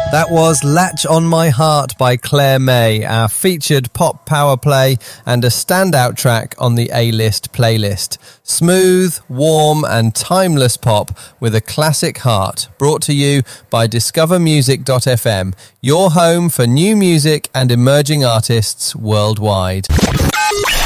That was Latch on My Heart by Claire May, our featured pop power play and a standout track on the A-List playlist. Smooth, warm and timeless pop with a classic heart, brought to you by discovermusic.fm, your home for new music and emerging artists worldwide.